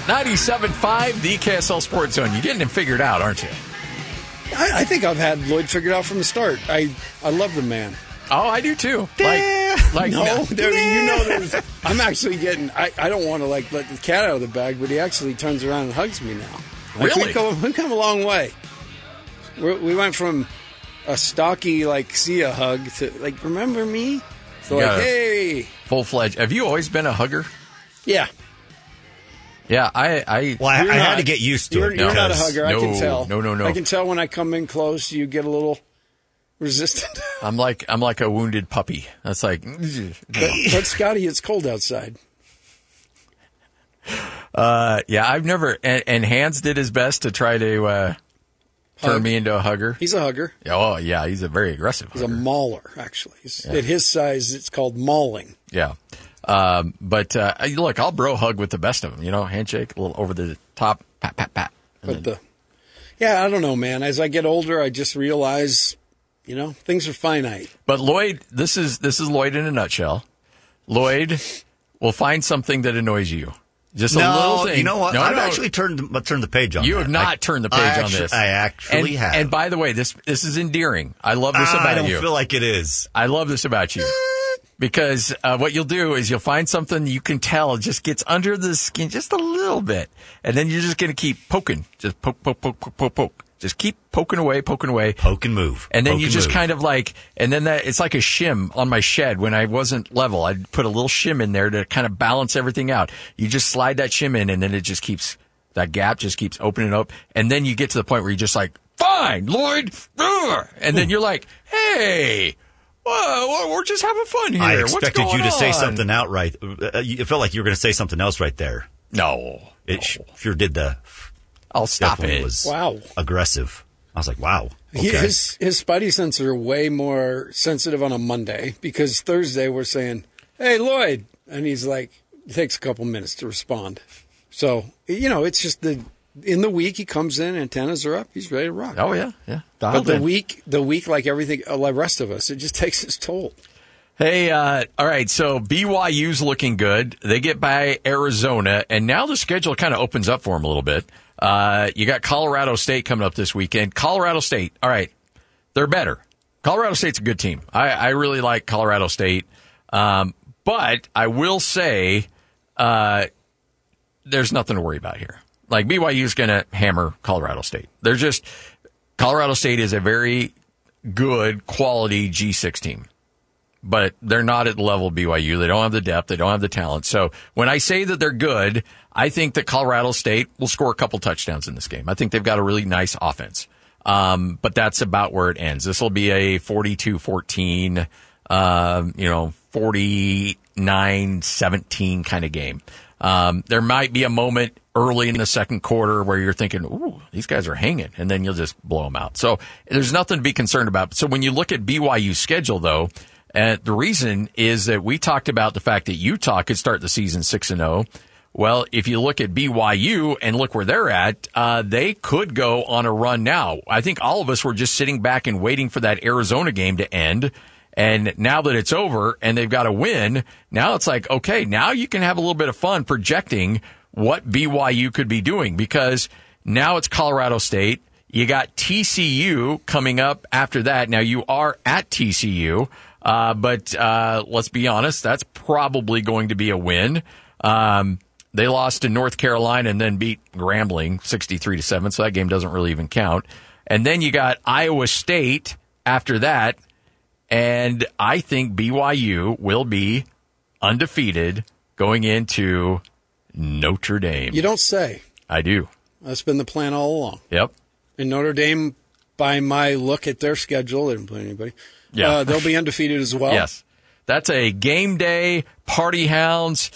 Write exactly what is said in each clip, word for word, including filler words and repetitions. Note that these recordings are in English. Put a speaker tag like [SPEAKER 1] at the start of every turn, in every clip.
[SPEAKER 1] ninety-seven point five, the K S L Sports Zone. You're getting him figured out, aren't you?
[SPEAKER 2] I, I think I've had Lloyd figured out from the start. I, I love the man.
[SPEAKER 1] Oh, I do too. Like, like
[SPEAKER 2] no, there, you know, there's, I'm actually getting. I, I don't want to like let the cat out of the bag, but he actually turns around and hugs me now. Like,
[SPEAKER 1] really?
[SPEAKER 2] We come, we come a long way. We're, we went from a stocky like see a hug to like remember me. So like hey,
[SPEAKER 1] full fledged. Have you always been a hugger?
[SPEAKER 2] Yeah.
[SPEAKER 1] Yeah, I. I
[SPEAKER 3] well, I, I
[SPEAKER 2] not,
[SPEAKER 3] had to get used to
[SPEAKER 2] you're,
[SPEAKER 3] it.
[SPEAKER 2] You're not a hugger.
[SPEAKER 1] No,
[SPEAKER 2] I can tell.
[SPEAKER 1] No, no, no.
[SPEAKER 2] I can tell when I come in close. You get a little resistant.
[SPEAKER 1] I'm like I'm like a wounded puppy. That's like.
[SPEAKER 2] but, but Scotty, it's cold outside.
[SPEAKER 1] Uh, yeah, I've never. And, and Hans did his best to try to uh, turn
[SPEAKER 2] Hug.
[SPEAKER 1] me into a hugger.
[SPEAKER 2] He's a hugger.
[SPEAKER 1] Oh yeah, he's a very aggressive.
[SPEAKER 2] He's
[SPEAKER 1] hugger.
[SPEAKER 2] a mauler, actually.
[SPEAKER 1] Yeah.
[SPEAKER 2] At his size, it's called mauling.
[SPEAKER 1] Yeah. Um, but uh, look, I'll bro hug with the best of them. You know, handshake, a little over the top, pat, pat, pat.
[SPEAKER 2] But
[SPEAKER 1] then...
[SPEAKER 2] the, yeah, I don't know, man. As I get older, I just realize, you know, things are finite.
[SPEAKER 1] But Lloyd, this is this is Lloyd in a nutshell. Lloyd will find something that annoys you. Just a
[SPEAKER 3] no,
[SPEAKER 1] little thing.
[SPEAKER 3] You know what?
[SPEAKER 1] No,
[SPEAKER 3] I've
[SPEAKER 1] no.
[SPEAKER 3] actually turned turned the page on
[SPEAKER 1] You
[SPEAKER 3] that.
[SPEAKER 1] have not
[SPEAKER 3] I,
[SPEAKER 1] turned the page
[SPEAKER 3] I
[SPEAKER 1] on
[SPEAKER 3] actually,
[SPEAKER 1] this.
[SPEAKER 3] I actually
[SPEAKER 1] and,
[SPEAKER 3] have.
[SPEAKER 1] And by the way, this this is endearing. I love this
[SPEAKER 3] uh,
[SPEAKER 1] about
[SPEAKER 3] I don't
[SPEAKER 1] you.
[SPEAKER 3] feel like it is.
[SPEAKER 1] I love this about you. Because uh, what you'll do is you'll find something you can tell just gets under the skin just a little bit. And then you're just going to keep poking. Just poke, poke, poke, poke, poke, poke. Just keep poking away, poking away.
[SPEAKER 3] Poke and move.
[SPEAKER 1] And then
[SPEAKER 3] Poke
[SPEAKER 1] you
[SPEAKER 3] and
[SPEAKER 1] just
[SPEAKER 3] move.
[SPEAKER 1] kind of like, and then that, it's like a shim on my shed when I wasn't level. I'd put a little shim in there to kind of balance everything out. You just slide that shim in and then it just keeps, that gap just keeps opening up. And then you get to the point where you're just like, fine, Lloyd. Ugh. And then you're like, hey, whoa, we're just having fun here.
[SPEAKER 3] I
[SPEAKER 1] What's
[SPEAKER 3] expected
[SPEAKER 1] going
[SPEAKER 3] you to say
[SPEAKER 1] on?
[SPEAKER 3] something outright. Uh, It felt like you were going to say something else right there.
[SPEAKER 1] No.
[SPEAKER 3] It
[SPEAKER 1] no.
[SPEAKER 3] sure did the.
[SPEAKER 1] I'll stop
[SPEAKER 3] definitely
[SPEAKER 1] it.
[SPEAKER 3] Was
[SPEAKER 2] Wow.
[SPEAKER 3] aggressive. I was like, wow.
[SPEAKER 2] He,
[SPEAKER 3] Okay.
[SPEAKER 2] his his spidey senses are way more sensitive on a Monday because Thursday we're saying, "Hey, Lloyd," and he's like, it takes a couple minutes to respond. So you know, it's just the in the week he comes in, antennas are up, he's ready to rock.
[SPEAKER 1] Oh yeah, yeah.
[SPEAKER 2] But
[SPEAKER 1] Dialed
[SPEAKER 2] the
[SPEAKER 1] in.
[SPEAKER 2] week, the week, like everything, uh, like the rest of us, it just takes its toll.
[SPEAKER 1] Hey, uh, all right, so B Y U's looking good. They get by Arizona, and now the schedule kind of opens up for them a little bit. Uh, you got Colorado State coming up this weekend. Colorado State, all right, they're better. Colorado State's a good team. I, I really like Colorado State. Um, but I will say uh, there's nothing to worry about here. Like, B Y U's going to hammer Colorado State. They're just – Colorado State is a very good, quality G six team. But they're not at the level of B Y U. They don't have the depth. They don't have the talent. So when I say that they're good, I think that Colorado State will score a couple touchdowns in this game. I think they've got a really nice offense. Um, but that's about where it ends. This will be a forty-two fourteen, um, you know, forty-nine seventeen kind of game. Um, there might be a moment early in the second quarter where you're thinking, ooh, these guys are hanging, and then you'll just blow them out. So there's nothing to be concerned about. So when you look at B Y U's schedule, though, and the reason is that we talked about the fact that Utah could start the season six and oh. Well, if you look at B Y U and look where they're at, uh, they could go on a run now. I think all of us were just sitting back and waiting for that Arizona game to end. And now that it's over and they've got to win, now it's like, okay, now you can have a little bit of fun projecting what B Y U could be doing, because now it's Colorado State. You got T C U coming up after that. Now you are at T C U. Uh, but, uh, let's be honest, that's probably going to be a win. Um, they lost to North Carolina and then beat Grambling sixty-three to seven. So that game doesn't really even count. And then you got Iowa State after that. And I think B Y U will be undefeated going into Notre Dame.
[SPEAKER 2] You don't say.
[SPEAKER 1] I do.
[SPEAKER 2] That's been the plan all along.
[SPEAKER 1] Yep.
[SPEAKER 2] And Notre Dame, by my look at their schedule, they didn't play anybody.
[SPEAKER 1] Yeah.
[SPEAKER 2] Uh, they'll be undefeated as well.
[SPEAKER 1] Yes. That's a game day, party hounds,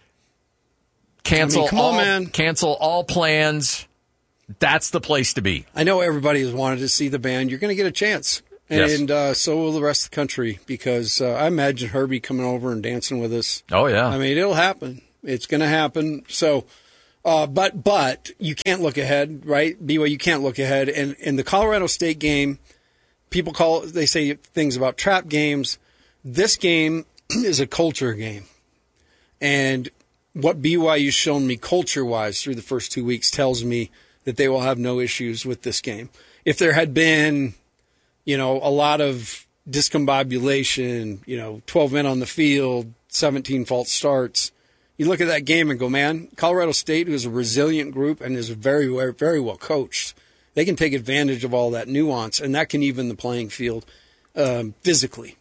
[SPEAKER 1] cancel
[SPEAKER 2] I mean, come on,
[SPEAKER 1] all,
[SPEAKER 2] man.
[SPEAKER 1] cancel all plans. That's the place to be.
[SPEAKER 2] I know everybody has wanted to see the band. You're going to get a chance.
[SPEAKER 1] Yes.
[SPEAKER 2] And uh, so will the rest of the country, because uh, I imagine Herbie coming over and dancing with us.
[SPEAKER 1] Oh, yeah.
[SPEAKER 2] I mean, it'll happen. It's going to happen. So, uh, but but you can't look ahead, right? B Y U, you can't look ahead. And in the Colorado State game, people call it, they say things about trap games. This game is a culture game. And what B Y U's shown me culture-wise through the first two weeks tells me that they will have no issues with this game. If there had been, you know, a lot of discombobulation, you know, twelve men on the field, seventeen false starts, you look at that game and go, man, Colorado State, who is a resilient group and is very, very, very well coached, they can take advantage of all that nuance, and that can even the playing field um, physically.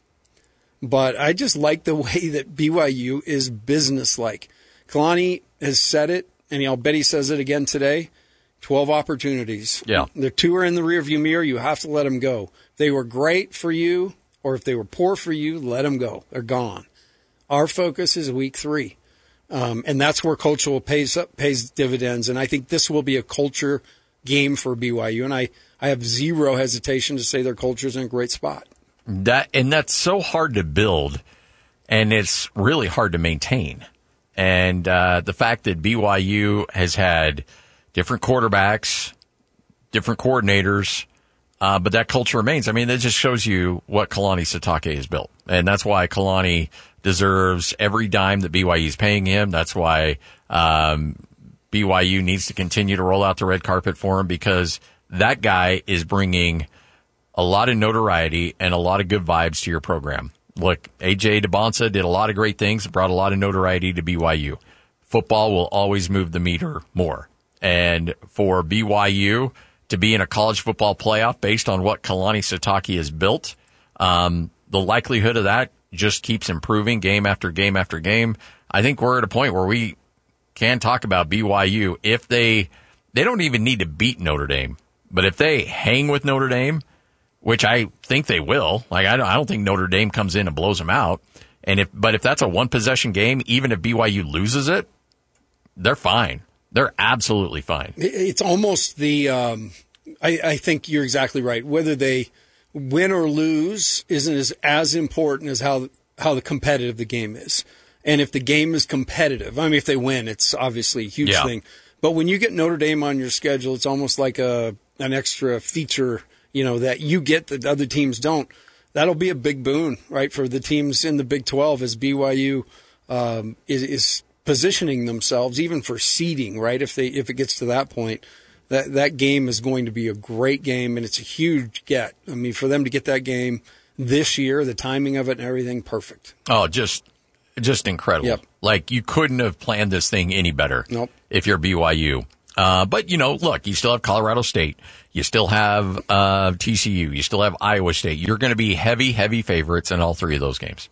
[SPEAKER 2] But I just like the way that B Y U is businesslike. Kalani has said it, and I'll bet he says it again today. twelve opportunities.
[SPEAKER 1] Yeah.
[SPEAKER 2] The two are in the rearview mirror. You have to let them go. If they were great for you, or if they were poor for you, let them go. They're gone. Our focus is week three. Um, and that's where culture pays up, pays dividends. And I think this will be a culture game for B Y U. And I, I have zero hesitation to say their culture is in a great spot.
[SPEAKER 1] That and that's so hard to build, and it's really hard to maintain. And uh, the fact that B Y U has had different quarterbacks, different coordinators, uh, but that culture remains. I mean, that just shows you what Kalani Sitake has built. And that's why Kalani deserves every dime that B Y U is paying him. That's why um, B Y U needs to continue to roll out the red carpet for him, because that guy is bringing a lot of notoriety and a lot of good vibes to your program. Look, A J DeBonsa did a lot of great things, brought a lot of notoriety to B Y U. Football will always move the meter more. And for B Y U to be in a college football playoff based on what Kalani Sitake has built, um, the likelihood of that just keeps improving game after game after game. I think we're at a point where we can talk about B Y U. If they, they don't even need to beat Notre Dame, but if they hang with Notre Dame, which I think they will, like I don't, I don't think Notre Dame comes in and blows them out. And if, but if that's a one possession game, even if B Y U loses it, they're fine. They're absolutely fine.
[SPEAKER 2] It's almost the, um, I, I think you're exactly right. Whether they win or lose isn't as, as important as how, how the competitive the game is. And if the game is competitive, I mean, if they win, it's obviously a huge
[SPEAKER 1] yeah.
[SPEAKER 2] thing. But when you get Notre Dame on your schedule, it's almost like a, an extra feature, you know, that you get that other teams don't. That'll be a big boon, right, for the teams in the Big twelve as B Y U um, is, is positioning themselves, even for seeding, right? If they if it gets to that point, that that game is going to be a great game, and it's a huge get. I mean, for them to get that game this year, the timing of it and everything, perfect.
[SPEAKER 1] Oh, just just incredible.
[SPEAKER 2] Yep.
[SPEAKER 1] Like, you couldn't have planned this thing any better.
[SPEAKER 2] Nope.
[SPEAKER 1] If you're B Y U. Uh, but, you know, look, you still have Colorado State. You still have uh, T C U. You still have Iowa State. You're going to be heavy, heavy favorites in all three of those games.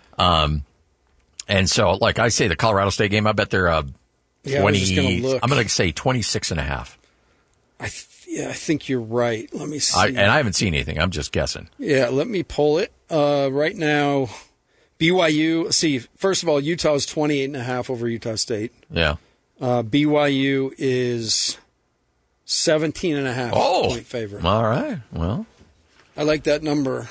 [SPEAKER 1] Um, and so, like I say, the Colorado State game, I bet they're uh,
[SPEAKER 2] yeah,
[SPEAKER 1] twenty.
[SPEAKER 2] I was just gonna look.
[SPEAKER 1] I'm going to say twenty-six and a half.
[SPEAKER 2] I th- yeah, I think you're right. Let me see.
[SPEAKER 1] I, and I haven't seen anything. I'm just guessing.
[SPEAKER 2] Yeah, let me pull it. Uh, right now, B Y U. See, first of all, Utah is twenty-eight and a half over Utah State.
[SPEAKER 1] Yeah.
[SPEAKER 2] Uh, B Y U is seventeen and a half
[SPEAKER 1] oh,
[SPEAKER 2] point favorite.
[SPEAKER 1] All right. Well,
[SPEAKER 2] I like that number.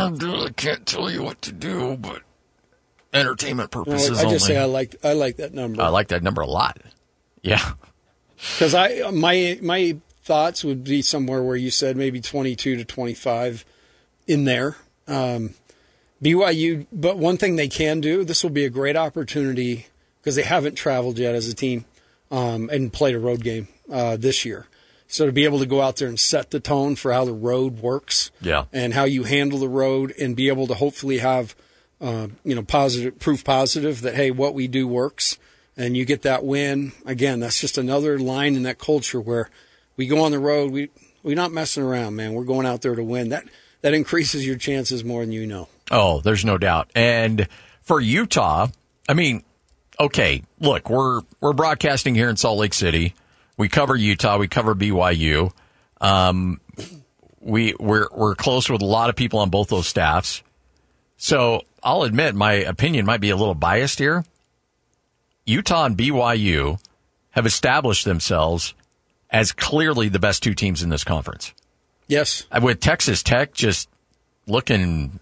[SPEAKER 1] I can't tell you what to do, but entertainment purposes
[SPEAKER 2] no, I just
[SPEAKER 1] only.
[SPEAKER 2] say I like I like that number.
[SPEAKER 1] I like that number a lot. Yeah.
[SPEAKER 2] Because I my my thoughts would be somewhere where you said maybe twenty-two to twenty-five in there. Um, B Y U, but one thing they can do, this will be a great opportunity because they haven't traveled yet as a team um, and played a road game uh, this year. So to be able to go out there and set the tone for how the road works,
[SPEAKER 1] yeah,
[SPEAKER 2] and how you handle the road, and be able to hopefully have uh, you know positive proof positive that hey, what we do works, and you get that win again. That's just another line in that culture where we go on the road. We we're not messing around, man. We're going out there to win. That that increases your chances more than you know.
[SPEAKER 1] Oh, there's no doubt. And for Utah, I mean, okay, look, we're we're broadcasting here in Salt Lake City. We cover Utah. We cover B Y U. Um, we we're we're close with a lot of people on both those staffs. So I'll admit my opinion might be a little biased here. Utah and B Y U have established themselves as clearly the best two teams in this conference.
[SPEAKER 2] Yes,
[SPEAKER 1] with Texas Tech just looking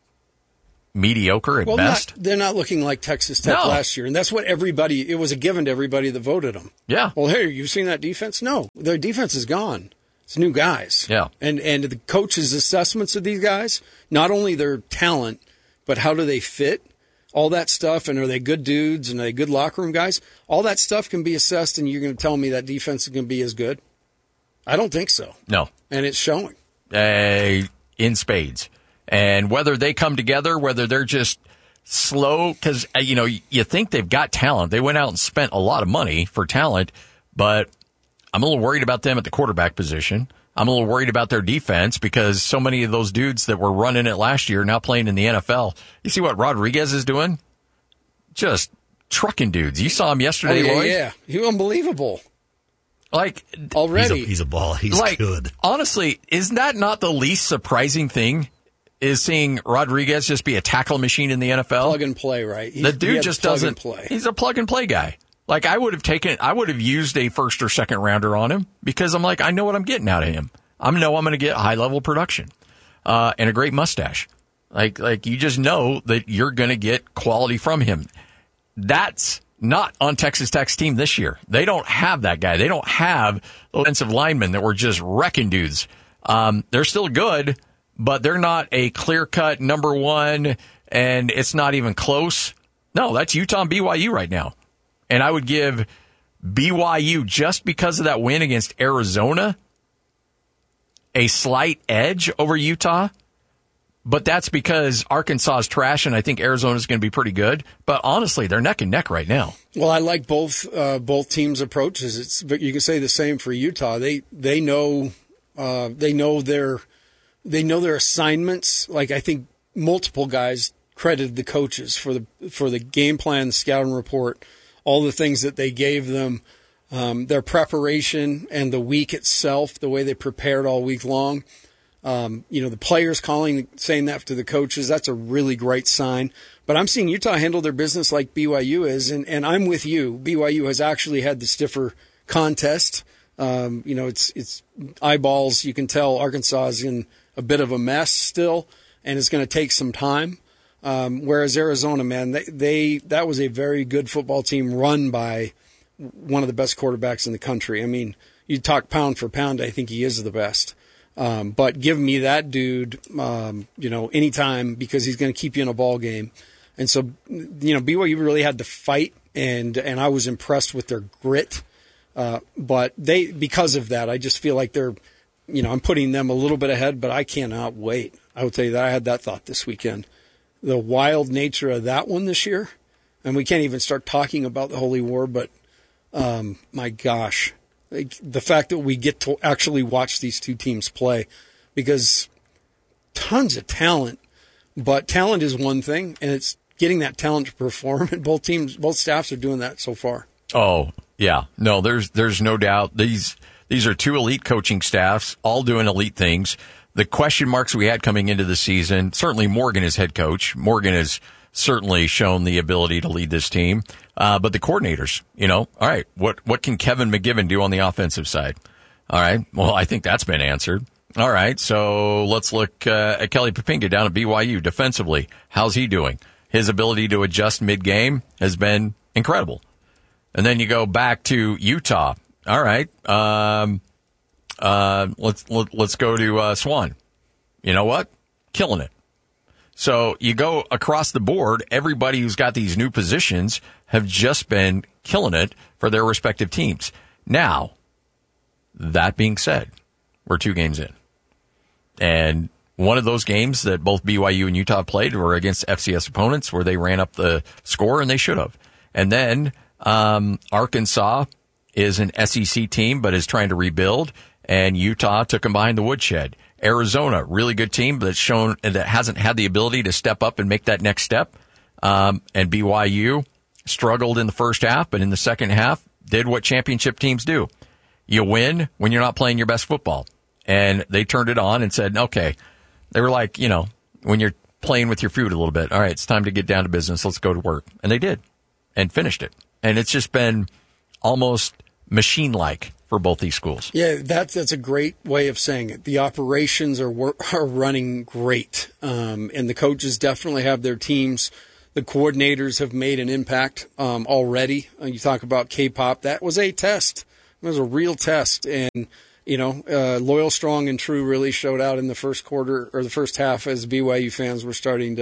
[SPEAKER 1] mediocre at
[SPEAKER 2] well,
[SPEAKER 1] best.
[SPEAKER 2] Not, they're not looking like Texas Tech
[SPEAKER 1] no.
[SPEAKER 2] last year, and that's what everybody. It was a given to everybody that voted them.
[SPEAKER 1] Yeah.
[SPEAKER 2] Well, hey, you've seen that defense? No, their defense is gone. It's new guys.
[SPEAKER 1] Yeah.
[SPEAKER 2] And and the coaches' assessments of these guys, not only their talent, but how do they fit, all that stuff, and are they good dudes and are they good locker room guys? All that stuff can be assessed, and you're going to tell me that defense is going to be as good? I don't think so.
[SPEAKER 1] No.
[SPEAKER 2] And it's showing.
[SPEAKER 1] Uh, in spades. And whether they come together, whether they're just slow, because, uh, you know, you think they've got talent. They went out and spent a lot of money for talent, but I'm a little worried about them at the quarterback position. I'm a little worried about their defense because so many of those dudes that were running it last year are now playing in the N F L. You see what Rodriguez is doing? Just trucking dudes. You saw him yesterday,
[SPEAKER 2] oh, yeah,
[SPEAKER 1] Lloyd?
[SPEAKER 2] Yeah, he unbelievable.
[SPEAKER 1] Like,
[SPEAKER 2] already.
[SPEAKER 3] He's a, he's a ball. He's
[SPEAKER 1] like,
[SPEAKER 3] good.
[SPEAKER 1] Honestly, isn't that not the least surprising thing? Is seeing Rodriguez just be a tackle machine in the N F L?
[SPEAKER 2] Plug and play, right? He,
[SPEAKER 1] the dude just doesn't
[SPEAKER 2] play.
[SPEAKER 1] He's a plug and play guy. Like, I would have taken, I would have used a first or second rounder on him because I'm like, I know what I'm getting out of him. I know I'm going to get high level production, uh, and a great mustache. Like, like you just know that you're going to get quality from him. That's not on Texas Tech's team this year. They don't have that guy. They don't have offensive linemen that were just wrecking dudes. Um, they're still good, but they're not a clear-cut number one, and it's not even close. No, that's Utah and B Y U right now. And I would give B Y U, just because of that win against Arizona, a slight edge over Utah. But that's because Arkansas is trash, and I think Arizona is going to be pretty good. But honestly, they're neck and neck right now.
[SPEAKER 2] Well, I like both uh, both teams' approaches. It's, but you can say the same for Utah. They they know uh, they know their they know their assignments. Like, I think multiple guys credited the coaches for the for the game plan, the scouting report, all the things that they gave them, um, their preparation, and the week itself, the way they prepared all week long. Um, you know, the players calling, saying that to the coaches, that's a really great sign. But I'm seeing Utah handle their business like B Y U is, and, and I'm with you. B Y U has actually had the stiffer contest. Um, you know, it's it's eyeballs. You can tell Arkansas is in a bit of a mess still, and it's going to take some time. Um, whereas Arizona, man, they, they that was a very good football team run by one of the best quarterbacks in the country. I mean, you talk pound for pound, I think he is the best. Um, but give me that dude, um, you know, anytime, because he's going to keep you in a ball game. And so, you know, B Y U really had to fight, and, and I was impressed with their grit. Uh, but they, because of that, I just feel like they're, you know, I'm putting them a little bit ahead, but I cannot wait. I will tell you that I had that thought this weekend. The wild nature of that one this year, and we can't even start talking about the Holy War, but, um, my gosh. Like, the fact that we get to actually watch these two teams play, because tons of talent, but talent is one thing, and it's getting that talent to perform. And both teams, both staffs are doing that so far.
[SPEAKER 1] Oh, yeah. No, there's there's no doubt. These these are two elite coaching staffs, all doing elite things. The question marks we had coming into the season, certainly Morgan is head coach. Morgan has certainly shown the ability to lead this team. Uh, but the coordinators, you know, all right, what, what can Kevin McGiven do on the offensive side? All right. Well, I think that's been answered. All right. So let's look uh, at Kelly Poppinga down at B Y U defensively. How's he doing? His ability to adjust mid-game has been incredible. And then you go back to Utah. All right. Um, uh, let's, let, let's go to uh, Swan. You know what? Killing it. So you go across the board, everybody who's got these new positions have just been killing it for their respective teams. Now, that being said, we're two games in. And one of those games that both B Y U and Utah played were against F C S opponents where they ran up the score, and they should have. And then um, Arkansas is an S E C team but is trying to rebuild, and Utah took them behind the woodshed. Arizona, really good team, but it's shown that hasn't had the ability to step up and make that next step. Um, and B Y U struggled in the first half, but in the second half did what championship teams do. You win when you're not playing your best football. And they turned it on and said, okay, they were like, you know, when you're playing with your food a little bit, all right, it's time to get down to business. Let's go to work. And they did and finished it. And it's just been almost machine-like for both these schools.
[SPEAKER 2] Yeah, that's that's a great way of saying it. The operations are wor- are running great, um, and the coaches definitely have their teams. The coordinators have made an impact um, already. Uh, you talk about K-pop. That was a test. It was a real test, and you know, uh, loyal, strong, and true really showed out in the first quarter or the first half as B Y U fans were starting to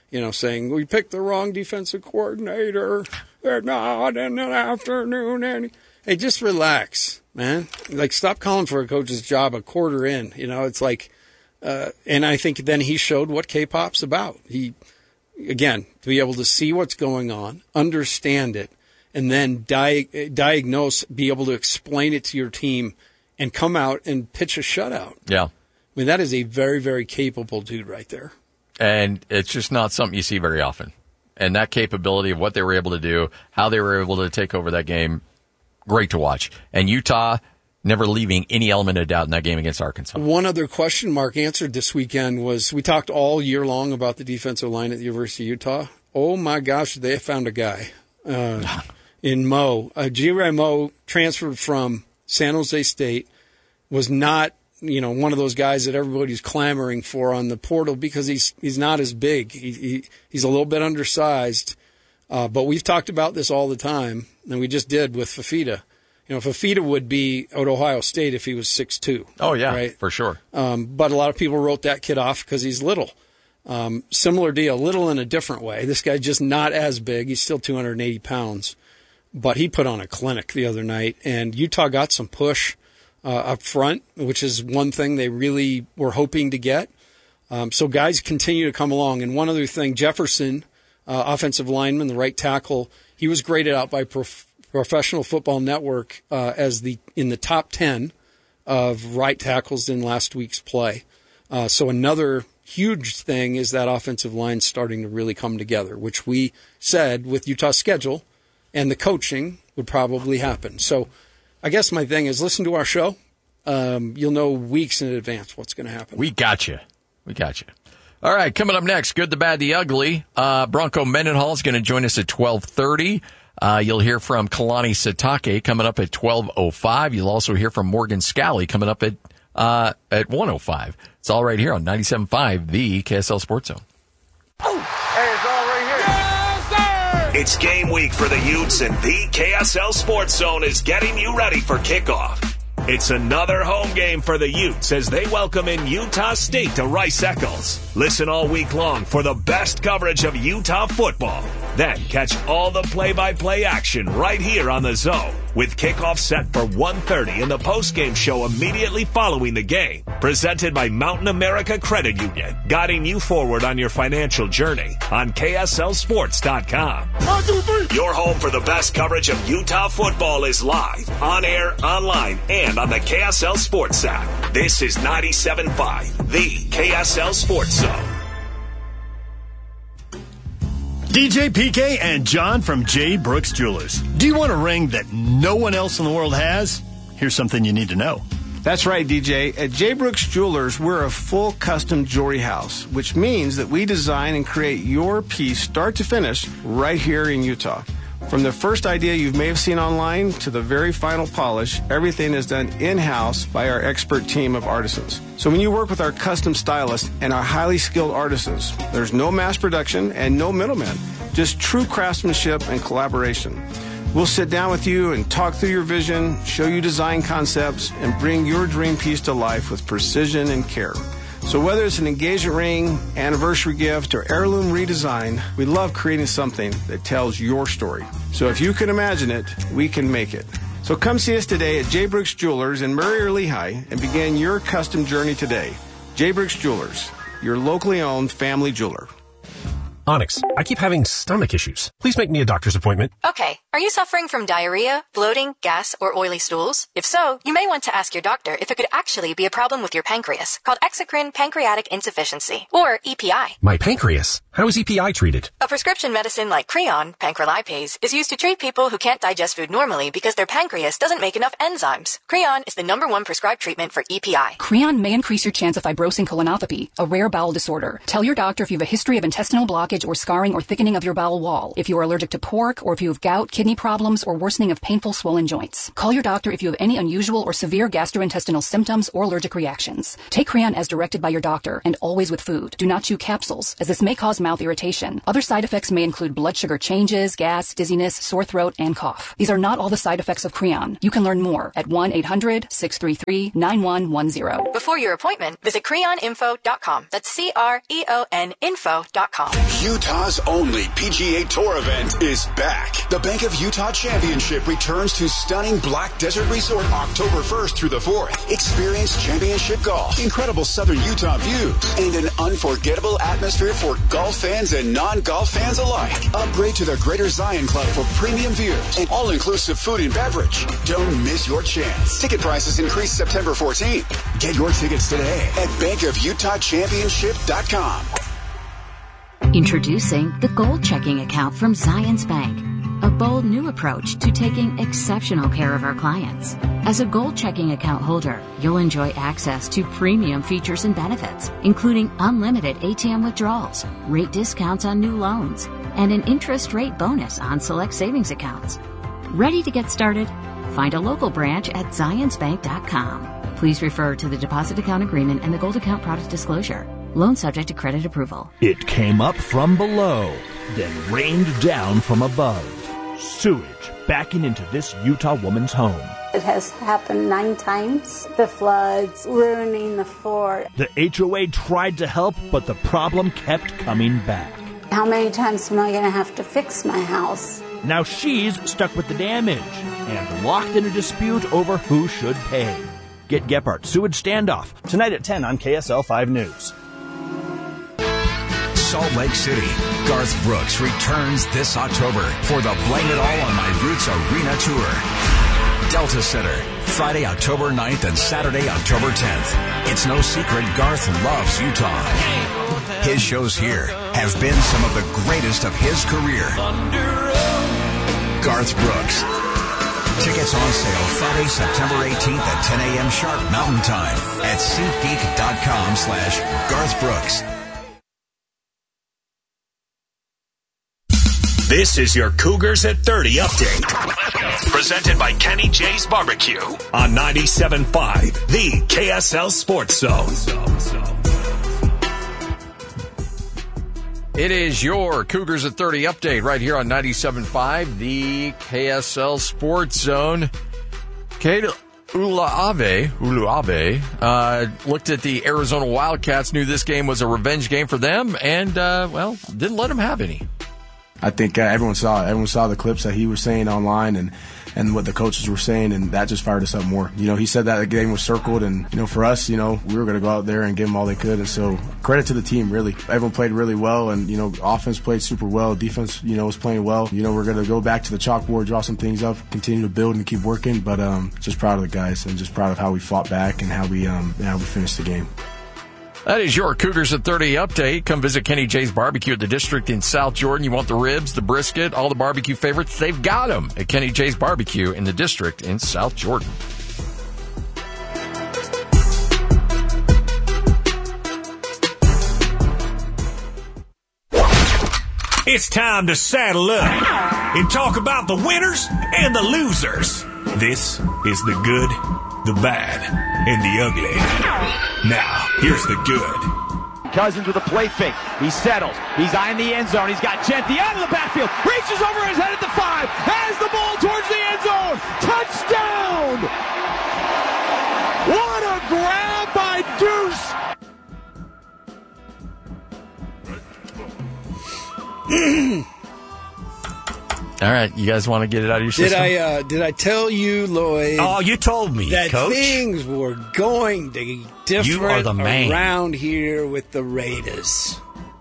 [SPEAKER 2] you know, saying, we picked the wrong defensive coordinator. They're not in the afternoon. And hey, just relax, man. Like, stop calling for a coach's job a quarter in. You know, it's like, uh, and I think then he showed what K-Pop's about. He, again, to be able to see what's going on, understand it, and then di- diagnose, be able to explain it to your team, and come out and pitch a shutout.
[SPEAKER 1] Yeah.
[SPEAKER 2] I mean, that is a very, very capable dude right there.
[SPEAKER 1] And it's just not something you see very often. And that capability of what they were able to do, how they were able to take over that game, great to watch. And Utah never leaving any element of doubt in that game against Arkansas.
[SPEAKER 2] One other question Mark answered this weekend was, we talked all year long about the defensive line at the University of Utah. Oh, my gosh, they found a guy uh, in Mo. Uh, G-Ray Mo transferred from San Jose State, was not, you know, one of those guys that everybody's clamoring for on the portal because he's he's not as big. He, he he's a little bit undersized, uh, but we've talked about this all the time, and we just did with Fafita. You know, Fafita would be at Ohio State if he was six two.
[SPEAKER 1] Oh yeah,
[SPEAKER 2] right?
[SPEAKER 1] For sure.
[SPEAKER 2] Um, but a lot of people wrote that kid off because he's little. Um, similar deal, little in a different way. This guy's just not as big. He's still two hundred eighty pounds. But he put on a clinic the other night, and Utah got some push uh, up front, which is one thing they really were hoping to get. Um, so guys continue to come along. And one other thing, Jefferson, uh, offensive lineman, the right tackle, he was graded out by Prof- Professional Football Network uh, as the in the top ten of right tackles in last week's play. Uh, so another huge thing is that offensive line starting to really come together, which we said with Utah's schedule and the coaching would probably happen. So I guess my thing is listen to our show. Um, you'll know weeks in advance what's going to happen.
[SPEAKER 1] We got you. We got you. All right, coming up next, Good, the Bad, the Ugly. Uh, Bronco Mendenhall is going to join us at twelve thirty. Uh, you'll hear from Kalani Sitake coming up at twelve oh five. You'll also hear from Morgan Scally coming up at uh, at one oh five. It's all right here on ninety-seven point five, the K S L Sports Zone.
[SPEAKER 4] Oh, hey, it's all right here. Yes, sir!
[SPEAKER 5] It's game week for the Utes, and the K S L Sports Zone is getting you ready for kickoff. It's another home game for the Utes as they welcome in Utah State to Rice Eccles. Listen all week long for the best coverage of Utah football. Then catch all the play-by-play action right here on the Zone, with kickoff set for one thirty in the postgame show immediately following the game. Presented by Mountain America Credit Union, guiding you forward on your financial journey on K S L Sports dot com.
[SPEAKER 4] One, two, three.
[SPEAKER 5] Your home for the best coverage of Utah football is live, on air, online, and on the K S L Sports app. This is ninety-seven point five, the K S L Sports Zone.
[SPEAKER 6] D J P K and John from J. Brooks Jewelers. Do you want a ring that no one else in the world has? Here's something you need to know.
[SPEAKER 7] That's right, D J. At J. Brooks Jewelers, we're a full custom jewelry house, which means that we design and create your piece start to finish right here in Utah. From the first idea you may have seen online to the very final polish, everything is done in-house by our expert team of artisans. So when you work with our custom stylists and our highly skilled artisans, there's no mass production and no middlemen, just true craftsmanship and collaboration. We'll sit down with you and talk through your vision, show you design concepts, and bring your dream piece to life with precision and care. So whether it's an engagement ring, anniversary gift, or heirloom redesign, we love creating something that tells your story. So if you can imagine it, we can make it. So come see us today at J. Brooks Jewelers in Murray or Lehigh and begin your custom journey today. J. Brooks Jewelers, your locally owned family jeweler.
[SPEAKER 8] Onyx, I keep having stomach issues. Please make me a doctor's appointment.
[SPEAKER 9] Okay. Are you suffering from diarrhea, bloating, gas, or oily stools? If so, you may want to ask your doctor if it could actually be a problem with your pancreas, called exocrine pancreatic insufficiency, or E P I.
[SPEAKER 8] My pancreas? How is E P I treated?
[SPEAKER 9] A prescription medicine like Creon, pancrelipase, is used to treat people who can't digest food normally because their pancreas doesn't make enough enzymes. Creon is the number one prescribed treatment for E P I.
[SPEAKER 10] Creon may increase your chance of fibrosing colonopathy, a rare bowel disorder. Tell your doctor if you have a history of intestinal blockage or scarring or thickening of your bowel wall, if you are allergic to pork, or if you have gout, kidney problems, or worsening of painful swollen joints. Call your doctor if you have any unusual or severe gastrointestinal symptoms or allergic reactions. Take Creon as directed by your doctor, and always with food. Do not chew capsules, as this may cause mouth irritation. Other side effects may include blood sugar changes, gas, dizziness, sore throat, and cough. These are not all the side effects of Creon. You can learn more at one eight hundred, six three three, nine one one zero.
[SPEAKER 9] Before your appointment, visit creon info dot com. That's C R E O N info dot com.
[SPEAKER 11] Utah's only P G A Tour event is back. The Bank of Utah Championship returns to stunning Black Desert Resort October first through the fourth. Experience championship golf, incredible southern Utah views, and an unforgettable atmosphere for golf fans and non-golf fans alike. Upgrade to the Greater Zion Club for premium views and all-inclusive food and beverage. Don't miss your chance. Ticket prices increase September fourteenth. Get your tickets today at bank of utah championship dot com.
[SPEAKER 12] Introducing the Gold Checking Account from Zions Bank, a bold new approach to taking exceptional care of our clients. As a Gold Checking Account holder, you'll enjoy access to premium features and benefits, including unlimited A T M withdrawals, rate discounts on new loans, and an interest rate bonus on select savings accounts. Ready to get started? Find a local branch at zions bank dot com. Please refer to the deposit account agreement and the Gold Account product disclosure. Loan subject to credit approval.
[SPEAKER 13] It came up from below, then rained down from above. Sewage backing into this Utah woman's home.
[SPEAKER 14] It has happened nine times. The floods ruining the floor.
[SPEAKER 13] The H O A tried to help, but the problem kept coming back.
[SPEAKER 14] How many times am I going to have to fix my house?
[SPEAKER 13] Now she's stuck with the damage and locked in a dispute over who should pay. Get Gephardt's Sewage Standoff tonight at ten on K S L five News.
[SPEAKER 15] Salt Lake City, Garth Brooks returns this October for the Blame It All on My Roots Arena Tour. Delta Center, Friday, October ninth and Saturday, October tenth. It's no secret Garth loves Utah. His shows here have been some of the greatest of his career. Garth Brooks. Tickets on sale Friday, September eighteenth at ten a.m. sharp Mountain Time at SeatGeek.com slash Garth Brooks.
[SPEAKER 5] This is your Cougars at thirty update. Presented by Kenny J's Barbecue on ninety-seven point five, the K S L Sports Zone.
[SPEAKER 1] It is your Cougars at thirty update right here on ninety-seven point five, the K S L Sports Zone. Kate Uluave, Uluave uh, looked at the Arizona Wildcats, knew this game was a revenge game for them, and, uh, well, didn't let them have any.
[SPEAKER 16] I think uh, everyone saw it. Everyone saw the clips that he was saying online and, and what the coaches were saying, and that just fired us up more. You know, he said that the game was circled, and, you know, for us, you know, we were going to go out there and give them all they could. And so credit to the team, really. Everyone played really well, and, you know, offense played super well. Defense, you know, was playing well. You know, we're going to go back to the chalkboard, draw some things up, continue to build and keep working. But um, just proud of the guys and just proud of how we fought back and how we, um, how we finished the game.
[SPEAKER 1] That is your Cougars at thirty update. Come visit Kenny J's Barbecue at the District in South Jordan. You want the ribs, the brisket, all the barbecue favorites? They've got them at Kenny J's Barbecue in the District in South Jordan.
[SPEAKER 5] It's time to saddle up and talk about the winners and the losers. This is the good, the bad, and the ugly. Now, here's the good.
[SPEAKER 17] Cousins with a play fake. He settles. He's eyeing the end zone. He's got Genty out of the backfield. Reaches over his head at the five. Has the ball towards the end zone. Touchdown! What a grab by Deuce!
[SPEAKER 1] All right, you guys want to get it out of your
[SPEAKER 2] did
[SPEAKER 1] system?
[SPEAKER 2] I uh, did I tell you, Lloyd?
[SPEAKER 3] Oh, you told me,
[SPEAKER 2] that
[SPEAKER 3] Coach.
[SPEAKER 2] things were going to be different
[SPEAKER 3] You are the man.
[SPEAKER 2] around here with the Raiders.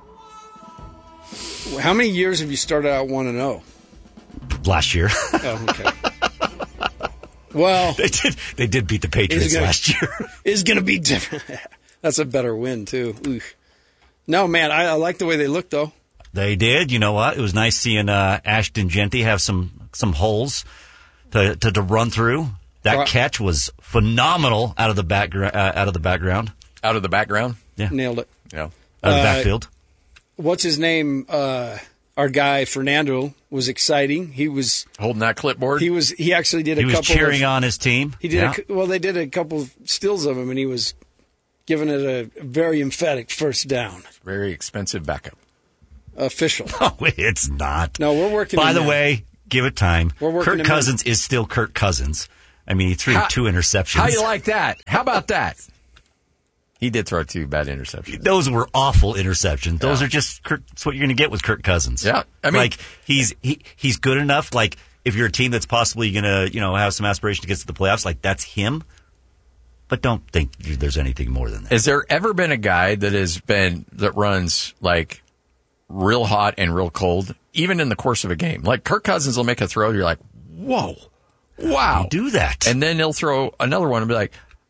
[SPEAKER 2] How many years have you started out one and zero?
[SPEAKER 3] Last year.
[SPEAKER 2] Oh, okay. Well,
[SPEAKER 3] they did. They did beat the Patriots
[SPEAKER 2] gonna,
[SPEAKER 3] last year.
[SPEAKER 2] It's going to be different. That's a better win too. Oof. No, man, I, I like the way they look though.
[SPEAKER 3] They did. You know what? It was nice seeing uh, Ashton Genty have some some holes to to, to run through. That uh, catch was phenomenal out of the background. Uh, out of the background.
[SPEAKER 1] Out of the background.
[SPEAKER 2] Yeah, nailed it.
[SPEAKER 1] Yeah,
[SPEAKER 3] out of the
[SPEAKER 2] uh,
[SPEAKER 3] backfield.
[SPEAKER 2] What's his name? Uh, our guy Fernando was exciting. He was
[SPEAKER 1] holding that clipboard.
[SPEAKER 2] He was. He actually did a
[SPEAKER 3] he
[SPEAKER 2] couple.
[SPEAKER 3] was cheering
[SPEAKER 2] of,
[SPEAKER 3] on his team.
[SPEAKER 2] He did.
[SPEAKER 3] Yeah.
[SPEAKER 2] A, well, they did a couple of stills of him, and he was giving it a very emphatic first down.
[SPEAKER 1] Very expensive backup.
[SPEAKER 2] Official.
[SPEAKER 3] No, it's not.
[SPEAKER 2] No, we're working.
[SPEAKER 3] By the
[SPEAKER 2] now.
[SPEAKER 3] way, give it time.
[SPEAKER 2] We're working
[SPEAKER 3] Kirk Cousins in. is still Kirk Cousins. I mean, he threw
[SPEAKER 1] how,
[SPEAKER 3] two interceptions.
[SPEAKER 1] How you like that? How about that? He did throw two bad interceptions.
[SPEAKER 3] Those were awful interceptions. Those
[SPEAKER 1] Yeah.
[SPEAKER 3] are just Kirk, that's what you're going to get with Kirk Cousins.
[SPEAKER 1] Yeah, I mean,
[SPEAKER 3] like he's he he's good enough. Like if you're a team that's possibly going to you know have some aspiration to get to the playoffs, like that's him. But don't think there's anything more than that.
[SPEAKER 1] Has there ever been a guy that has been that runs like real hot and real cold, even in the course of a game? Like Kirk Cousins will make a throw, you're like, whoa, wow,
[SPEAKER 3] you do that,
[SPEAKER 1] and then he'll throw another one and be like,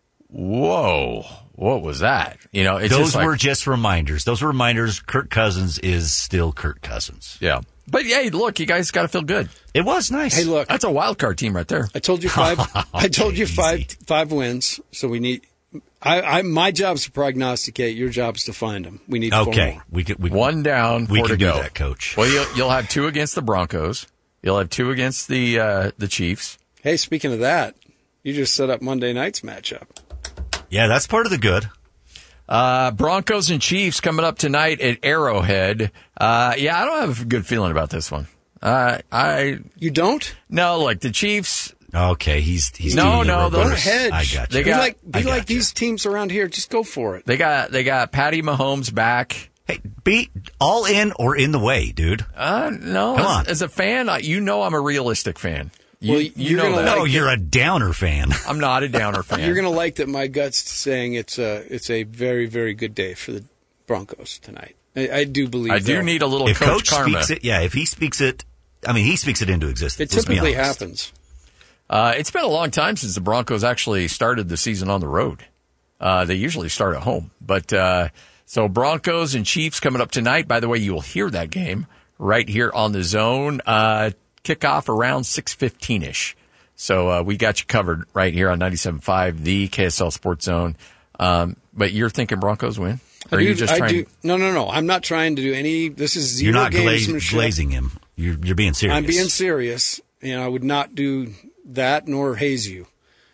[SPEAKER 1] whoa, what was that? You know, it's
[SPEAKER 3] those
[SPEAKER 1] just like,
[SPEAKER 3] were just reminders. Those were reminders. Kirk Cousins is still Kirk Cousins.
[SPEAKER 1] Yeah. But, yeah, look, you guys got to feel good.
[SPEAKER 3] It was nice.
[SPEAKER 2] Hey, look.
[SPEAKER 1] That's a wild card team right there.
[SPEAKER 2] I told you five. I told you five five wins. So we need. I, I my job's to prognosticate. Your job's to find them. We need four
[SPEAKER 3] Okay,
[SPEAKER 2] more.
[SPEAKER 3] we could we,
[SPEAKER 1] One down,
[SPEAKER 3] we
[SPEAKER 1] four
[SPEAKER 3] can
[SPEAKER 1] to
[SPEAKER 3] do
[SPEAKER 1] go.
[SPEAKER 3] that, Coach.
[SPEAKER 1] Well, you'll, you'll have two against the Broncos. You'll have two against the uh, the Chiefs.
[SPEAKER 2] Hey, speaking of that, you just set up Monday night's matchup.
[SPEAKER 3] Yeah, that's part of the good.
[SPEAKER 1] Uh, Broncos and Chiefs coming up tonight at Arrowhead. Uh, yeah, I don't have a good feeling about this one. Uh, I
[SPEAKER 2] You don't?
[SPEAKER 1] no, like the Chiefs.
[SPEAKER 3] Okay, he's he's
[SPEAKER 1] No,
[SPEAKER 3] doing the
[SPEAKER 1] no, those-
[SPEAKER 3] reverse.
[SPEAKER 2] Don't hedge.
[SPEAKER 3] I got you.
[SPEAKER 1] They
[SPEAKER 2] Be
[SPEAKER 1] got-
[SPEAKER 2] like be
[SPEAKER 3] I
[SPEAKER 2] like
[SPEAKER 3] gotcha.
[SPEAKER 2] these teams around here. Just go for it.
[SPEAKER 1] They got they got Patty Mahomes back.
[SPEAKER 3] Hey, be all in or in the way, dude.
[SPEAKER 1] Uh, no,
[SPEAKER 3] Come
[SPEAKER 1] as,
[SPEAKER 3] on.
[SPEAKER 1] as a fan, I- you know I'm a realistic fan. You,
[SPEAKER 2] Well,
[SPEAKER 1] you
[SPEAKER 2] you're
[SPEAKER 1] know
[SPEAKER 2] gonna
[SPEAKER 1] that.
[SPEAKER 2] like
[SPEAKER 3] No, you're a downer fan.
[SPEAKER 1] I'm not a downer fan.
[SPEAKER 2] You're gonna like that. My gut's saying it's a it's a very very good day for the Broncos tonight. I, I do believe.
[SPEAKER 1] I do
[SPEAKER 2] that.
[SPEAKER 1] need a little
[SPEAKER 3] If
[SPEAKER 1] Coach
[SPEAKER 3] Coach
[SPEAKER 1] Karma.
[SPEAKER 3] speaks it, yeah, if he speaks it, I mean, he speaks it into existence.
[SPEAKER 2] It
[SPEAKER 3] let's be
[SPEAKER 2] typically
[SPEAKER 3] honest.
[SPEAKER 2] happens.
[SPEAKER 1] Uh, it's been a long time since the Broncos actually started the season on the road. Uh, they usually start at home. But uh, so Broncos and Chiefs coming up tonight. By the way, you will hear that game right here on the Zone. Uh, kickoff around six fifteen ish. So uh, we got you covered right here on ninety-seven point five, the K S L Sports Zone. Um, but you're thinking Broncos win? Or are
[SPEAKER 2] I
[SPEAKER 1] you
[SPEAKER 2] do-
[SPEAKER 1] just
[SPEAKER 2] I
[SPEAKER 1] trying
[SPEAKER 2] do,
[SPEAKER 1] to...
[SPEAKER 2] No, no, no. I'm not trying to do any. This is zero
[SPEAKER 3] You're not glaze,
[SPEAKER 2] gamesmanship.
[SPEAKER 3] glazing him. You're, you're being serious.
[SPEAKER 2] I'm being serious, and I would not do that nor haze you.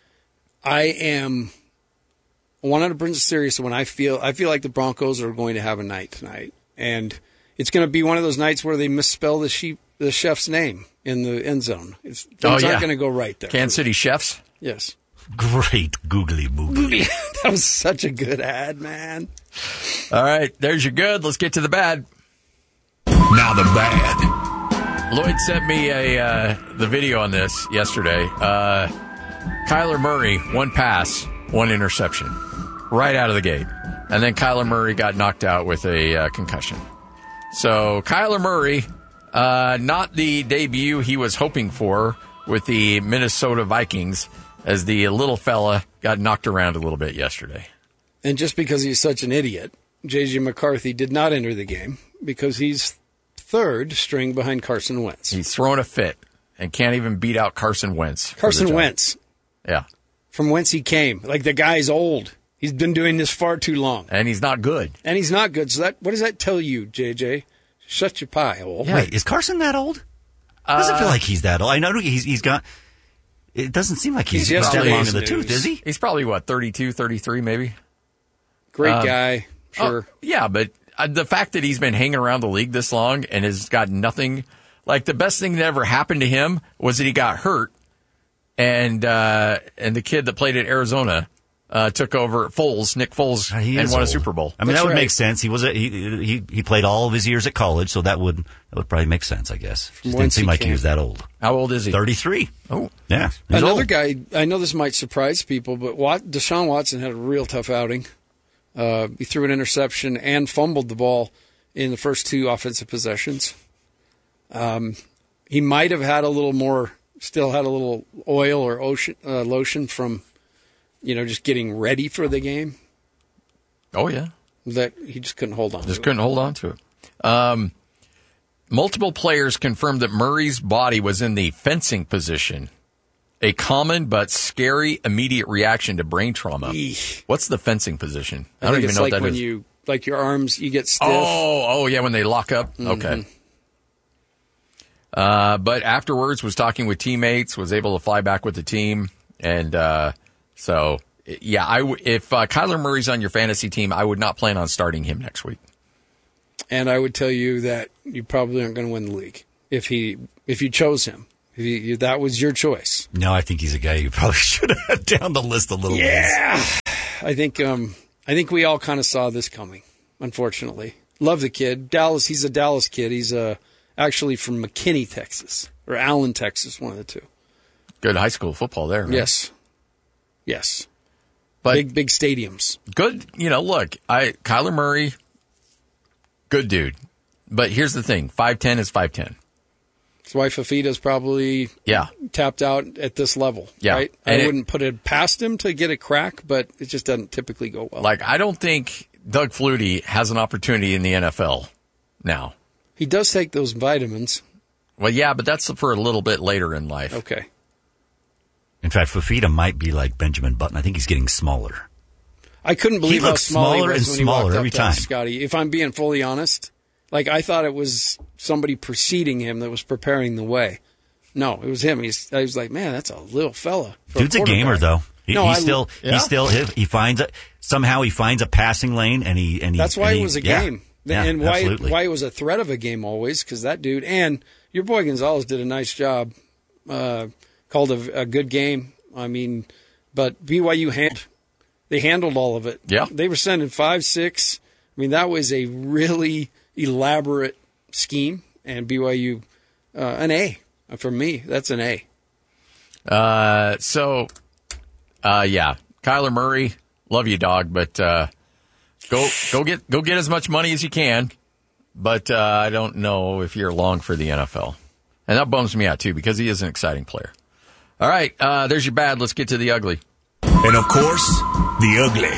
[SPEAKER 2] I am one hundred percent serious when I feel I feel like the Broncos are going to have a night tonight, and it's going to be one of those nights where they misspell the sheep, the chef's name in the end zone. It's, it's
[SPEAKER 1] Oh,
[SPEAKER 2] not
[SPEAKER 1] yeah.
[SPEAKER 2] going to go right there.
[SPEAKER 1] Kansas City Chefs?
[SPEAKER 2] Yes.
[SPEAKER 3] Great googly moogly.
[SPEAKER 2] That was such a good ad, man.
[SPEAKER 1] All right, there's your good. Let's get to the bad.
[SPEAKER 15] Now the bad.
[SPEAKER 1] Lloyd sent me a uh, the video on this yesterday. Uh, Kyler Murray, one pass, one interception, right out of the gate. And then Kyler Murray got knocked out with a uh, concussion. So Kyler Murray, uh, not the debut he was hoping for with the Minnesota Vikings, as the little fella got knocked around a little bit yesterday.
[SPEAKER 2] And just because he's such an idiot, J J McCarthy did not enter the game because he's third string behind Carson Wentz.
[SPEAKER 1] He's throwing a fit and can't even beat out Carson Wentz. for the
[SPEAKER 2] Carson
[SPEAKER 1] job.
[SPEAKER 2] Wentz,
[SPEAKER 1] Yeah.
[SPEAKER 2] from whence he came. Like, the guy's old. He's been doing this far too long.
[SPEAKER 1] And he's not good.
[SPEAKER 2] And he's not good. So that what does that tell you, J J? Shut your pie hole.
[SPEAKER 3] Yeah. Wait, is Carson that old? Doesn't
[SPEAKER 1] Uh,
[SPEAKER 3] feel like he's that old. I know he's he's got. It doesn't seem like he's,
[SPEAKER 2] He's
[SPEAKER 3] he's that
[SPEAKER 2] yesterday's
[SPEAKER 3] long in the
[SPEAKER 2] news.
[SPEAKER 3] tooth, is he?
[SPEAKER 1] He's probably, what, thirty-two, thirty-three maybe?
[SPEAKER 2] Great
[SPEAKER 1] Um,
[SPEAKER 2] guy, sure.
[SPEAKER 1] Oh, yeah, but uh, the fact that he's been hanging around the league this long and has got nothing, like the best thing that ever happened to him was that he got hurt, and uh, and the kid that played at Arizona uh, took over Foles, Nick Foles,
[SPEAKER 3] He
[SPEAKER 1] and
[SPEAKER 3] is
[SPEAKER 1] won a
[SPEAKER 3] old.
[SPEAKER 1] Super Bowl.
[SPEAKER 3] I mean,
[SPEAKER 2] That's
[SPEAKER 3] that would
[SPEAKER 2] right.
[SPEAKER 3] make sense. He was a, he he he played all of his years at college, so that would that would probably make sense, I guess. Just didn't
[SPEAKER 2] whence
[SPEAKER 3] seem
[SPEAKER 2] he
[SPEAKER 3] like he
[SPEAKER 2] came.
[SPEAKER 3] was that old.
[SPEAKER 1] How old is he?
[SPEAKER 3] Thirty-three.
[SPEAKER 1] Oh,
[SPEAKER 3] Yeah, he's
[SPEAKER 2] Another
[SPEAKER 3] old.
[SPEAKER 2] guy, I know this might surprise people, but Wat, Deshaun Watson had a real tough outing. Uh, he threw an interception and fumbled the ball in the first two offensive possessions. Um, he might have had a little more, still had a little oil or ocean, uh, lotion from, you know, just getting ready for the game.
[SPEAKER 1] oh yeah.
[SPEAKER 2] That he just couldn't hold on.
[SPEAKER 1] Just
[SPEAKER 2] to
[SPEAKER 1] couldn't hold on to it. Um, multiple players confirmed that Murray's body was in the fencing position, a common but scary immediate reaction to brain trauma.
[SPEAKER 2] Eesh.
[SPEAKER 1] What's the fencing position?
[SPEAKER 2] I,
[SPEAKER 1] I don't
[SPEAKER 2] think
[SPEAKER 1] even
[SPEAKER 2] it's
[SPEAKER 1] know
[SPEAKER 2] like
[SPEAKER 1] what that
[SPEAKER 2] when
[SPEAKER 1] is.
[SPEAKER 2] you, like your arms, you get stiff.
[SPEAKER 1] Oh, oh yeah, when they lock up. Okay. Uh, but afterwards, was talking with teammates, was able to fly back with the team, and uh, so yeah, I w- if uh, Kyler Murray's on your fantasy team, I would not plan on starting him next week.
[SPEAKER 2] And I would tell you that you probably aren't going to win the league if he if you chose him. If you, that was your choice.
[SPEAKER 3] No, I think he's a guy you probably should have had down the list a little bit.
[SPEAKER 2] Yeah, I think um, I think we all kind of saw this coming, unfortunately. Love the kid. Dallas, he's a Dallas kid. He's uh, actually from McKinney, Texas, or Allen, Texas, one of the two.
[SPEAKER 1] Good high school football there, right?
[SPEAKER 2] Yes. Yes.
[SPEAKER 1] But
[SPEAKER 2] big, big stadiums.
[SPEAKER 1] Good. You know, look, I Kyler Murray, good dude. But here's the thing, five ten is five ten.
[SPEAKER 2] That's why Fafita's probably
[SPEAKER 1] yeah.
[SPEAKER 2] tapped out at this level,
[SPEAKER 1] yeah.
[SPEAKER 2] right?
[SPEAKER 1] And
[SPEAKER 2] I
[SPEAKER 1] it,
[SPEAKER 2] wouldn't put it past him to get a crack, but it just doesn't typically go well.
[SPEAKER 1] Like, I don't think Doug Flutie has an opportunity in the N F L now.
[SPEAKER 2] He does take those vitamins.
[SPEAKER 1] Well, yeah, but that's for a little bit later in life.
[SPEAKER 2] Okay.
[SPEAKER 3] In fact, Fafita might be like Benjamin Button. I think he's getting smaller.
[SPEAKER 2] I couldn't believe
[SPEAKER 3] he
[SPEAKER 2] how
[SPEAKER 3] looks
[SPEAKER 2] small
[SPEAKER 3] smaller
[SPEAKER 2] he was
[SPEAKER 3] and
[SPEAKER 2] when
[SPEAKER 3] smaller
[SPEAKER 2] he walked
[SPEAKER 3] every
[SPEAKER 2] up to
[SPEAKER 3] time.
[SPEAKER 2] Scotty, if I'm being fully honest, like I thought it was somebody preceding him that was preparing the way. No, it was him. He's, I was like, man, that's a little fella.
[SPEAKER 3] Dude's a, a gamer, though. He,
[SPEAKER 2] no,
[SPEAKER 3] he
[SPEAKER 2] I,
[SPEAKER 3] still,
[SPEAKER 2] yeah.
[SPEAKER 3] he still, he, he finds a, somehow he finds a passing lane, and he, and he.
[SPEAKER 2] That's why
[SPEAKER 3] and
[SPEAKER 2] it
[SPEAKER 3] he,
[SPEAKER 2] was a
[SPEAKER 3] yeah,
[SPEAKER 2] game,
[SPEAKER 3] yeah,
[SPEAKER 2] and why
[SPEAKER 3] absolutely.
[SPEAKER 2] why it was a threat of a game always, because that dude and your boy Gonzalez did a nice job. Uh, called a, a good game. I mean, but B Y U hand they handled all of it.
[SPEAKER 1] Yeah,
[SPEAKER 2] they were sending five, six. I mean, that was a really elaborate scheme, and B Y U uh, an A for me. That's an A.
[SPEAKER 1] Uh, so, uh, yeah, Kyler Murray, love you, dog, but uh, go go get go get as much money as you can. But uh, I don't know if you're long for the N F L, and that bums me out too because he is an exciting player. All right, uh, there's your bad. Let's get to the ugly.
[SPEAKER 5] And of course, the ugly.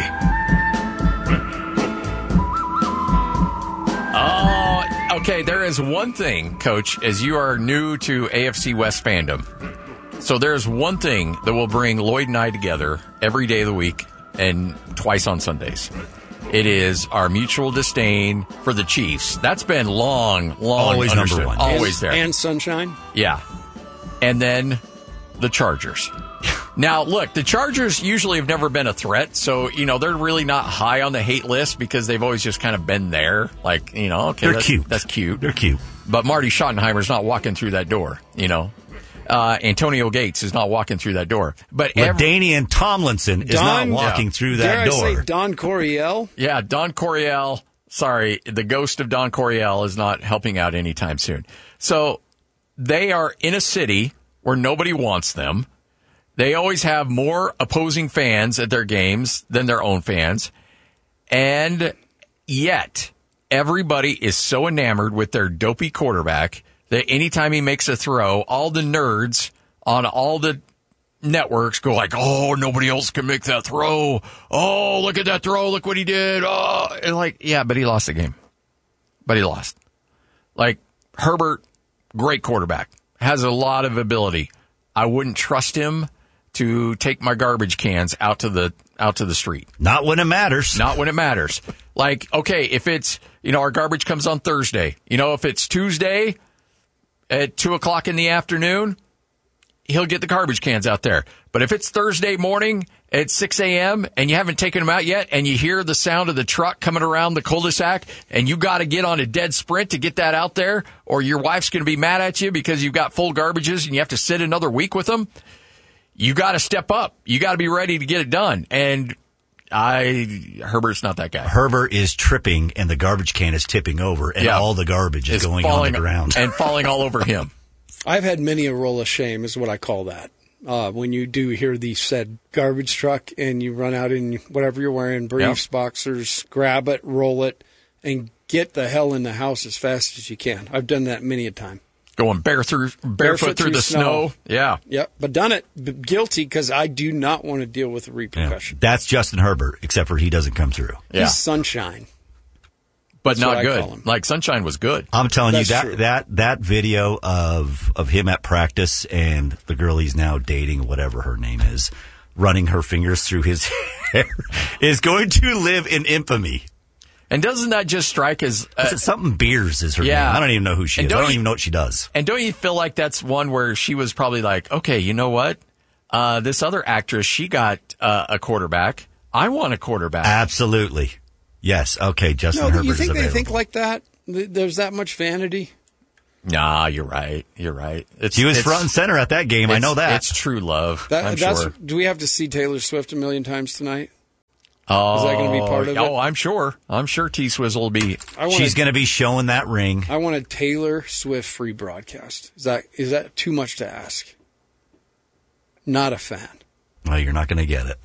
[SPEAKER 1] Oh, okay. There is one thing, Coach, as you are new to A F C West fandom. So there's one thing that will bring Lloyd and I together every day of the week and twice on Sundays. It is our mutual disdain for the Chiefs. That's been long, long
[SPEAKER 3] always
[SPEAKER 1] understood.
[SPEAKER 3] number one.
[SPEAKER 1] Always
[SPEAKER 2] and,
[SPEAKER 1] there.
[SPEAKER 2] And Sunshine?
[SPEAKER 1] Yeah. And then the Chargers. Now, look, the Chargers usually have never been a threat, so, you know, they're really not high on the hate list because they've always just kind of been there. Like, you know, okay,
[SPEAKER 3] they're
[SPEAKER 1] that's
[SPEAKER 3] cute.
[SPEAKER 1] That's cute.
[SPEAKER 3] They're cute.
[SPEAKER 1] But Marty Schottenheimer's not walking through that door, you know. Uh, Antonio Gates is not walking through that door. But
[SPEAKER 3] LaDainian Tomlinson is
[SPEAKER 2] Don,
[SPEAKER 3] not walking
[SPEAKER 1] yeah.
[SPEAKER 3] through that
[SPEAKER 2] Dare
[SPEAKER 3] door.
[SPEAKER 2] I say Don Coryell?
[SPEAKER 1] Yeah, Don Coryell. Sorry, the ghost of Don Coryell is not helping out anytime soon. So they are in a city where nobody wants them. They always have more opposing fans at their games than their own fans. And yet, everybody is so enamored with their dopey quarterback that anytime he makes a throw, all the nerds on all the networks go like, oh, nobody else can make that throw. Oh, look at that throw. Look what he did. Oh, and like, yeah, but he lost the game. But he lost. Like, Herbert, great quarterback, has a lot of ability. I wouldn't trust him to take my garbage cans out to the out to the street.
[SPEAKER 3] Not when it matters.
[SPEAKER 1] Not when it matters. Like, okay, if it's, you know, our garbage comes on Thursday. You know, if it's Tuesday at two o'clock in the afternoon, he'll get the garbage cans out there. But if it's Thursday morning at six a.m. and you haven't taken them out yet and you hear the sound of the truck coming around the cul-de-sac and you got to get on a dead sprint to get that out there, or your wife's going to be mad at you because you've got full garbages and you have to sit another week with them, you got to step up. You got to be ready to get it done. And I, Herbert's not that guy.
[SPEAKER 3] Herbert is tripping and the garbage can is tipping over and
[SPEAKER 1] Yeah.
[SPEAKER 3] all the garbage is
[SPEAKER 1] It's
[SPEAKER 3] going on
[SPEAKER 1] falling
[SPEAKER 3] the ground.
[SPEAKER 1] and falling all over him.
[SPEAKER 2] I've had many a roll of shame, is what I call that. Uh, when you do hear the said garbage truck and you run out in whatever you're wearing, briefs,
[SPEAKER 1] Yep.
[SPEAKER 2] boxers, grab it, roll it, and get the hell in the house as fast as you can. I've done that many a time.
[SPEAKER 1] Going bare through, barefoot,
[SPEAKER 2] Barefoot
[SPEAKER 1] through,
[SPEAKER 2] through
[SPEAKER 1] the
[SPEAKER 2] snow.
[SPEAKER 1] snow. Yeah.
[SPEAKER 2] Yep, but done it. B- guilty because I do not want to deal with the
[SPEAKER 3] Yeah.
[SPEAKER 2] repercussion.
[SPEAKER 3] That's Justin Herbert, except for he doesn't come through.
[SPEAKER 1] Yeah.
[SPEAKER 2] He's sunshine.
[SPEAKER 1] But
[SPEAKER 2] That's what
[SPEAKER 1] not
[SPEAKER 2] I call
[SPEAKER 1] good.
[SPEAKER 2] him.
[SPEAKER 1] Like, Sunshine was good.
[SPEAKER 3] I'm telling
[SPEAKER 2] That's
[SPEAKER 3] you
[SPEAKER 2] true.
[SPEAKER 3] that that that video of of him at practice and the girl he's now dating, whatever her name is, running her fingers through his hair is going to live in infamy.
[SPEAKER 1] And doesn't that just strike as... Uh,
[SPEAKER 3] Is it something Beers is her
[SPEAKER 1] Yeah.
[SPEAKER 3] name? I don't even know who she
[SPEAKER 1] And
[SPEAKER 3] is. I
[SPEAKER 1] don't
[SPEAKER 3] don't
[SPEAKER 1] you-
[SPEAKER 3] even know what she does.
[SPEAKER 1] and don't you feel like that's one where she was probably like, okay, you know what? Uh, this other actress, she got uh, a quarterback. I want a quarterback.
[SPEAKER 3] Absolutely. Yes. Okay, Justin
[SPEAKER 2] No,
[SPEAKER 3] Herbert
[SPEAKER 2] you think
[SPEAKER 3] is
[SPEAKER 2] they
[SPEAKER 3] available.
[SPEAKER 2] think like that? Th- There's that much vanity?
[SPEAKER 1] Nah, you're right. You're right. It's,
[SPEAKER 3] He was
[SPEAKER 1] it's-
[SPEAKER 3] front and center at that game. I
[SPEAKER 1] it's-
[SPEAKER 3] know that.
[SPEAKER 1] It's true love.
[SPEAKER 2] That,
[SPEAKER 1] I'm
[SPEAKER 2] that's.
[SPEAKER 1] sure.
[SPEAKER 2] Do we have to see Taylor Swift a million times tonight?
[SPEAKER 1] Oh,
[SPEAKER 2] Is that going to be part of
[SPEAKER 1] oh,
[SPEAKER 2] it?
[SPEAKER 1] I'm sure. I'm sure T-Swizzle will be.
[SPEAKER 2] I want
[SPEAKER 3] She's
[SPEAKER 2] a-
[SPEAKER 3] going to be showing that ring.
[SPEAKER 2] I want a Taylor Swift free broadcast. Is that is that too much to ask? Not a fan.
[SPEAKER 3] Well, you're not going to get it.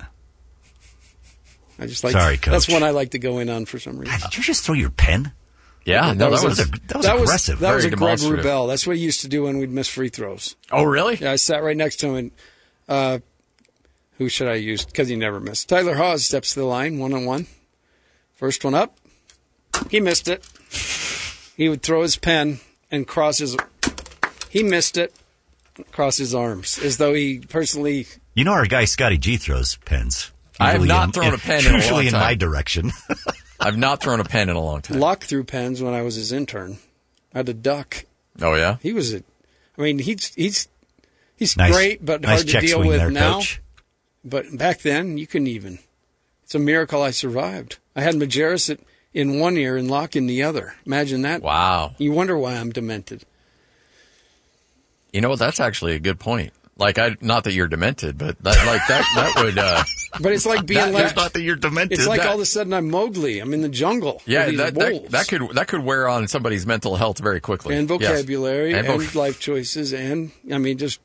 [SPEAKER 2] I just like.
[SPEAKER 3] Sorry, Coach.
[SPEAKER 2] That's one I like to go in on for some reason.
[SPEAKER 3] God, did you just throw your pen?
[SPEAKER 1] Yeah, no, that, was,
[SPEAKER 3] that was, that was aggressive.
[SPEAKER 2] That was
[SPEAKER 1] Very
[SPEAKER 2] a Greg
[SPEAKER 1] demonstrative.
[SPEAKER 2] Wrubell. That's what he used to do when we'd miss free throws.
[SPEAKER 1] Oh, really?
[SPEAKER 2] Yeah, I sat right next to him, and uh, who should I use? Because he never missed. Tyler Hawes steps to the line, one on one. First one up, he missed it. He would throw his pen and cross his. He missed it, cross his arms as though he personally.
[SPEAKER 3] You know, our guy Scotty G throws pens.
[SPEAKER 1] I have
[SPEAKER 3] Usually
[SPEAKER 1] not
[SPEAKER 3] in-
[SPEAKER 1] thrown
[SPEAKER 3] in-
[SPEAKER 1] a pen in a long
[SPEAKER 3] Usually in
[SPEAKER 1] time.
[SPEAKER 3] my direction.
[SPEAKER 1] I've not thrown a pen in a long time.
[SPEAKER 2] Luck threw pens when I was his intern. I had to duck.
[SPEAKER 1] Oh, yeah?
[SPEAKER 2] He was a. I mean, he's he's he's
[SPEAKER 3] Nice-
[SPEAKER 2] great, but
[SPEAKER 3] nice
[SPEAKER 2] hard to
[SPEAKER 3] check
[SPEAKER 2] deal
[SPEAKER 3] swing
[SPEAKER 2] with
[SPEAKER 3] there,
[SPEAKER 2] now.
[SPEAKER 3] Coach.
[SPEAKER 2] But back then, you couldn't even. It's a miracle I survived. I had Majerus at, in one ear and Locke in the other. Imagine that.
[SPEAKER 1] Wow.
[SPEAKER 2] You wonder why I'm demented.
[SPEAKER 1] You know what? That's actually a good point. Like, I not that you're demented, but that, like that that would. Uh,
[SPEAKER 2] But it's like being
[SPEAKER 1] that,
[SPEAKER 2] like
[SPEAKER 1] that's not that you're demented.
[SPEAKER 2] It's like
[SPEAKER 1] that,
[SPEAKER 2] all of a sudden I'm Mowgli. I'm in the jungle.
[SPEAKER 1] yeah,
[SPEAKER 2] with these
[SPEAKER 1] that, that
[SPEAKER 2] wolves.
[SPEAKER 1] that could that could wear on somebody's mental health very quickly.
[SPEAKER 2] and
[SPEAKER 1] Yes.
[SPEAKER 2] vocabulary
[SPEAKER 1] And
[SPEAKER 2] and,
[SPEAKER 1] voc-
[SPEAKER 2] life choices and I mean just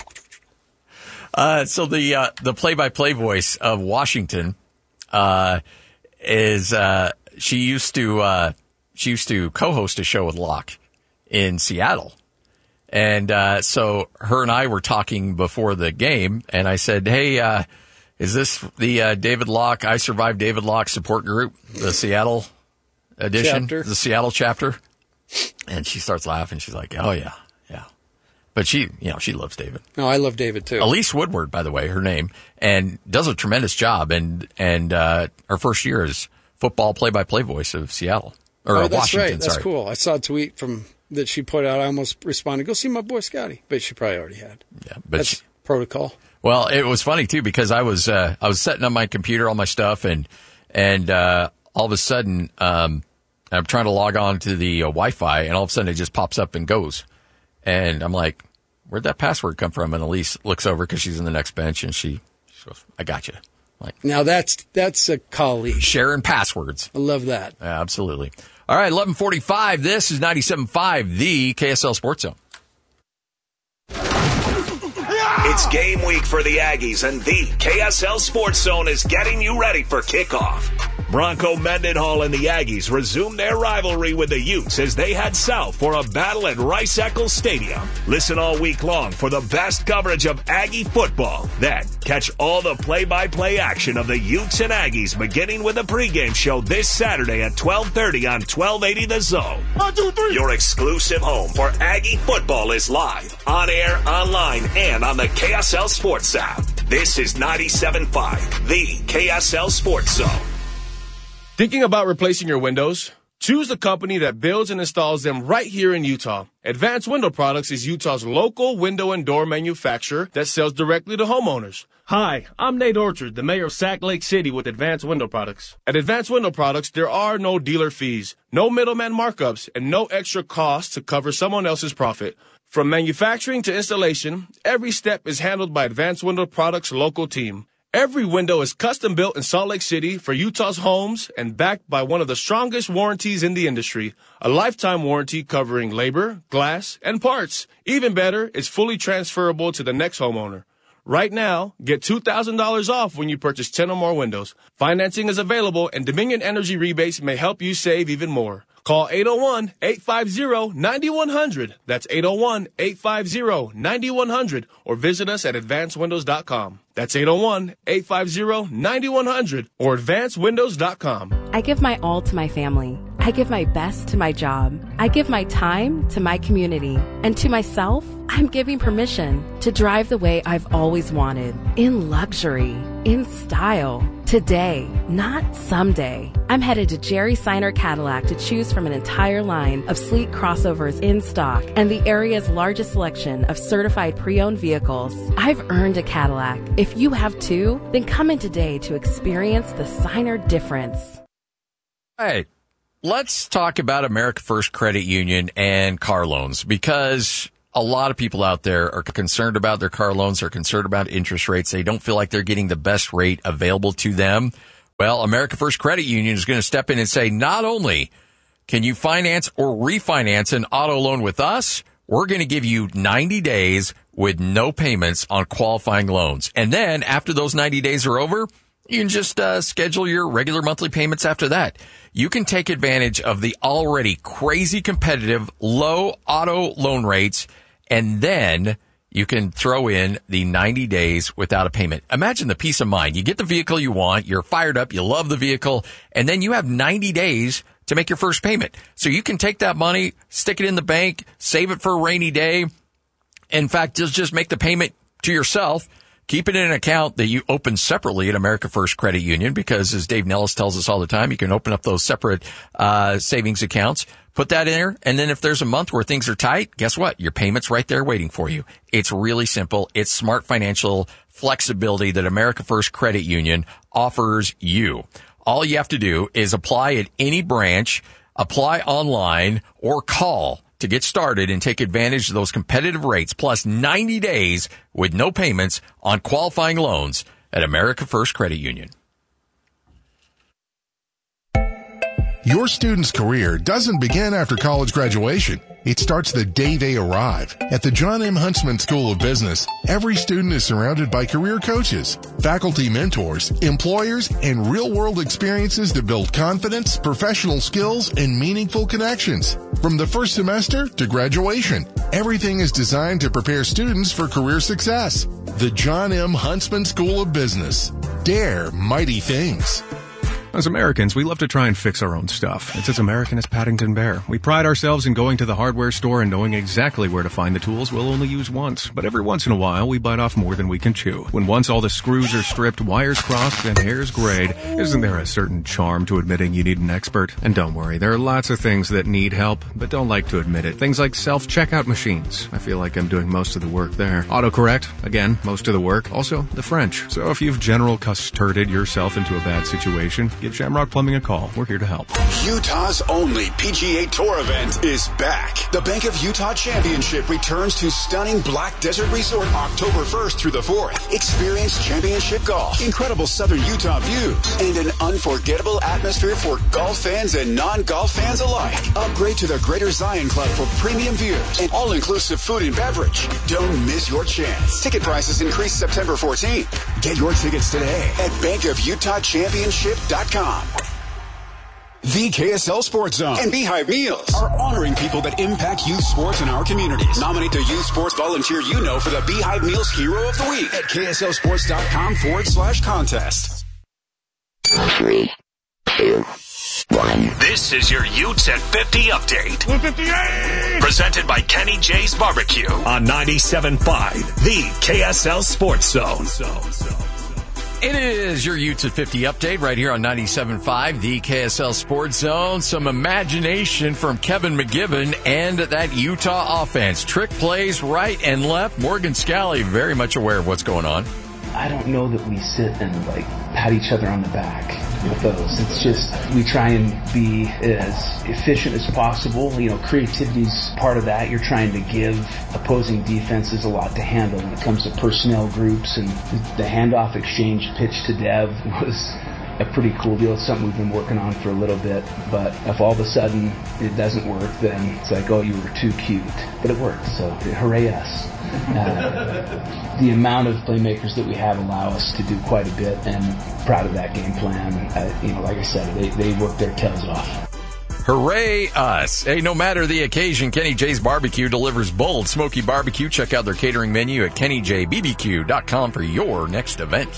[SPEAKER 1] Uh, so the uh, the play-by-play voice of Washington uh, is uh, she used to uh, she used to co-host a show with Locke in Seattle, and uh, so her and I were talking before the game, and I said, "Hey, uh, is this the uh, David Locke I Survived David Locke support group, the Seattle edition,
[SPEAKER 2] Chapter.
[SPEAKER 1] the Seattle chapter?" And she starts laughing. She's like, "Oh yeah, yeah," but she, you know, she loves David.
[SPEAKER 2] no, I love David too.
[SPEAKER 1] Elise Woodward, by the way, her name, and does a tremendous job. And and uh, her first year is football play-by-play voice of Seattle or
[SPEAKER 2] oh,
[SPEAKER 1] uh,
[SPEAKER 2] that's
[SPEAKER 1] Washington.
[SPEAKER 2] right. That's
[SPEAKER 1] sorry.
[SPEAKER 2] cool. I saw a tweet from that she put out. I almost responded, "Go see my boy Scotty," but she probably already had.
[SPEAKER 1] Yeah, but
[SPEAKER 2] That's
[SPEAKER 1] she-
[SPEAKER 2] protocol.
[SPEAKER 1] well, it was funny too because I was uh, I was setting up my computer, all my stuff, and and uh, all of a sudden um, I'm trying to log on to the uh, Wi-Fi, and all of a sudden it just pops up and goes, and I'm like, "Where'd that password come from?" And Elise looks over because she's in the next bench, and she, she goes, "I got you." Like,
[SPEAKER 2] Now that's that's a colleague.
[SPEAKER 1] sharing passwords.
[SPEAKER 2] I love that.
[SPEAKER 1] Yeah, absolutely. All right, eleven forty-five. This is ninety-seven point five, the K S L Sports Zone.
[SPEAKER 5] It's game week for the Aggies, and the K S L Sports Zone is getting you ready for kickoff. Bronco Mendenhall and the Aggies resume their rivalry with the Utes as they head south for a battle at Rice-Eccles Stadium. Listen all week long for the best coverage of Aggie football. Then catch all the play-by-play action of the Utes and Aggies beginning with a pregame show this Saturday at twelve thirty on twelve eighty The Zone. One, two, three. Your exclusive home for Aggie football is live, on air, online, and on the K S L Sports app. This is ninety-seven point five, the K S L Sports Zone.
[SPEAKER 18] Thinking about replacing your windows? Choose the company that builds and installs them right here in Utah. Advanced Window Products is Utah's local window and door manufacturer that sells directly to homeowners. Hi, I'm Nate Orchard, the mayor of Sac Lake City with Advanced Window Products. At Advanced Window Products, there are no dealer fees, no middleman markups, and no extra costs to cover someone else's profit. From manufacturing to installation, every step is handled by Advanced Window Products' local team. Every window is custom built in Salt Lake City for Utah's homes and backed by one of the strongest warranties in the industry, a lifetime warranty covering labor, glass, and parts. Even better, it's fully transferable to the next homeowner. Right now, get two thousand dollars off when you purchase ten or more windows. Financing is available, and Dominion Energy rebates may help you save even more. Call eight oh one, eight five zero, nine one zero zero. That's eight oh one, eight five zero, nine one zero zero. Or visit us at advanced windows dot com. That's eight oh one, eight five zero, nine one zero zero or advanced windows dot com.
[SPEAKER 19] I give my all to my family. I give my best to my job. I give my time to my community. And to myself, I'm giving permission to drive the way I've always wanted. In luxury. In style. Today, not someday. I'm headed to Jerry Seiner Cadillac to choose from an entire line of sleek crossovers in stock and the area's largest selection of certified pre-owned vehicles. I've earned a Cadillac. If you have too, then come in today to experience the Seiner difference.
[SPEAKER 1] Hey, let's talk about America First Credit Union and car loans, because a lot of people out there are concerned about their car loans, are concerned about interest rates. They don't feel like they're getting the best rate available to them. Well, America First Credit Union is going to step in and say, not only can you finance or refinance an auto loan with us, we're going to give you ninety days with no payments on qualifying loans. And then after those ninety days are over, you can just uh, schedule your regular monthly payments after that. You can take advantage of the already crazy competitive low auto loan rates, and then you can throw in the ninety days without a payment. Imagine the peace of mind. You get the vehicle you want, you're fired up, you love the vehicle, and then you have ninety days to make your first payment. So you can take that money, stick it in the bank, save it for a rainy day. In fact, just, just make the payment to yourself. Keep it in an account that you open separately at America First Credit Union, because as Dave Nellis tells us all the time, you can open up those separate uh savings accounts, put that in there, and then if there's a month where things are tight, guess what? Your payment's right there waiting for you. It's really simple. It's smart financial flexibility that America First Credit Union offers you. All you have to do is apply at any branch, apply online, or call to get started and take advantage of those competitive rates, plus ninety days with no payments on qualifying loans at America First Credit Union.
[SPEAKER 20] Your student's career doesn't begin after college graduation. It starts the day they arrive. At the John M. Huntsman School of Business, every student is surrounded by career coaches, faculty mentors, employers, and real-world experiences to build confidence, professional skills, and meaningful connections. From the first semester to graduation, everything is designed to prepare students for career success. The John M. Huntsman School of Business. Dare mighty things.
[SPEAKER 21] As Americans, we love to try and fix our own stuff. It's as American as Paddington Bear. We pride ourselves in going to the hardware store and knowing exactly where to find the tools we'll only use once. But every once in a while, we bite off more than we can chew. When once all the screws are stripped, wires crossed, and hairs grayed, isn't there a certain charm to admitting you need an expert? And don't worry, there are lots of things that need help, but don't like to admit it. Things like self-checkout machines. I feel like I'm doing most of the work there. Autocorrect, again, most of the work. Also, the French. So if you've general custarded yourself into a bad situation, give Shamrock Plumbing a call. We're here to help.
[SPEAKER 11] Utah's only P G A Tour event is back. The Bank of Utah Championship returns to stunning Black Desert Resort October first through the fourth. Experience championship golf, incredible southern Utah views, and an unforgettable atmosphere for golf fans and non-golf fans alike. Upgrade to the Greater Zion Club for premium views and all-inclusive food and beverage. Don't miss your chance. Ticket prices increase September fourteenth. Get your tickets today at bank of utah championship dot com. The K S L Sports Zone and Beehive Meals are honoring people that impact youth sports in our communities. Nominate the youth sports volunteer you know for the Beehive Meals Hero of the Week at kslsports.com forward slash contest.
[SPEAKER 5] Three, two, one. This is your Utes at fifty update. one fifty-eight! Presented by Kenny J's Barbecue on ninety-seven point five, the K S L Sports Zone.
[SPEAKER 1] It is your Utes at fifty update right here on ninety-seven point five, the K S L Sports Zone. Some imagination from Kevin McGibbon and that Utah offense. Trick plays right and left. Morgan Scally very much aware of what's going on.
[SPEAKER 22] I don't know that we sit and like pat each other on the back with those. It's just we try and be as efficient as possible. You know, creativity's part of that. You're trying to give opposing defenses a lot to handle when it comes to personnel groups, and the handoff exchange pitch to Dev was a pretty cool deal. It's something we've been working on for a little bit, but if all of a sudden it doesn't work, then it's like, oh, you were too cute. But it worked, so hooray us. Uh, the amount of playmakers that we have allow us to do quite a bit, and proud of that game plan. Uh, you know, like I said, they, they work their tails off.
[SPEAKER 1] Hooray us. Hey, no matter the occasion, Kenny J's Barbecue delivers bold, smoky barbecue. Check out their catering menu at kenny j b b q dot com for your next event.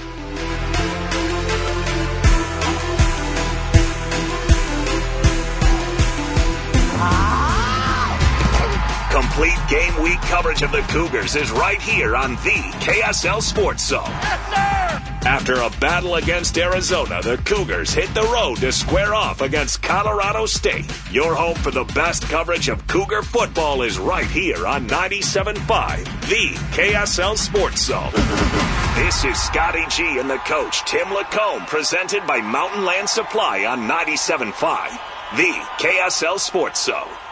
[SPEAKER 5] Complete game week coverage of the Cougars is right here on the K S L Sports Zone. After a battle against Arizona, the Cougars hit the road to square off against Colorado State. Your home for the best coverage of Cougar football is right here on ninety-seven point five, the K S L Sports Zone. This is Scotty G and the coach, Tim Lacombe, presented by Mountain Land Supply on ninety-seven point five, the K S L Sports Zone.